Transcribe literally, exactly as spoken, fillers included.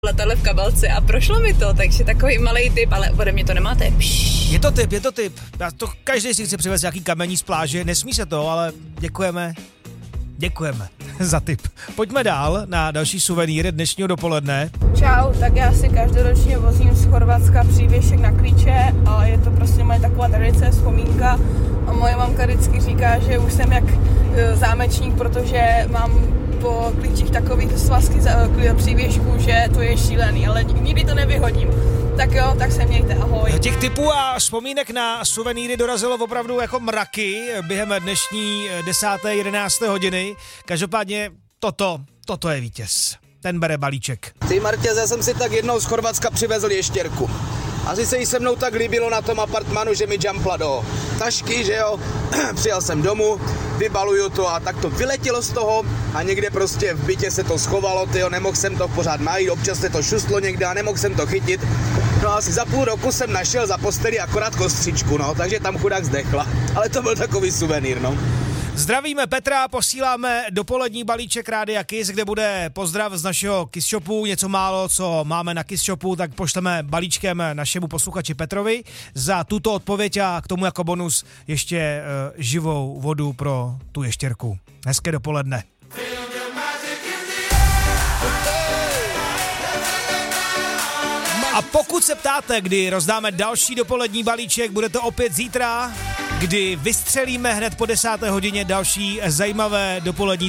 letadle v kabelce a prošlo mi to, takže takový malej tip, ale ode mě to nemáte. Pšš. Je to tip, je to tip. Já to každý si chce přivést nějaký kamení z pláže, nesmí se to, ale děkujeme. Děkujeme za tip. Pojďme dál na další suvenýry dnešního dopoledne. Čau, tak já si každoročně vozím z Chorvatska přívěšek na klíče, ale je to prostě moje taková tradice, vzpomínka. A moje mamka vždycky říká, že už jsem jak zámečník, protože mám po klíčích takových svazky přívěšků, že to je šílený, ale nikdy to nevyhodím. Tak jo, tak se mějte, ahoj. Těch tipů a vzpomínek na suvenýry dorazilo opravdu jako mraky během dnešní desáté, jedenácté hodiny. Každopádně toto, toto je vítěz. Ten bere balíček. Ty Martěz, já jsem si tak jednou z Chorvatska přivezl ještěrku. Asi se jí se mnou tak líbilo na tom apartmanu, že mi jumpla do tašky, že jo. Přijel jsem domů, vybaluju to a tak to vyletělo z toho a někde prostě v bytě se to schovalo, tyjo, nemohl jsem to pořád najít, občas se to šustlo někde a nemohl jsem to chytit. No a asi za půl roku jsem našel za posteli akorát kostřičku, no, takže tam chudák zdechla. Ale to byl takový suvenýr, no. Zdravíme Petra, posíláme dopolední balíček Rádia Kiss, kde bude pozdrav z našeho Kiss Shopu, něco málo, co máme na Kiss Shopu, tak pošleme balíčkem našemu posluchači Petrovi za tuto odpověď a k tomu jako bonus ještě uh, živou vodu pro tu ještěrku. Hezké dopoledne. A pokud se ptáte, kdy rozdáme další dopolední balíček, bude to opět zítra, kdy vystřelíme hned po desáté hodině další zajímavé dopolední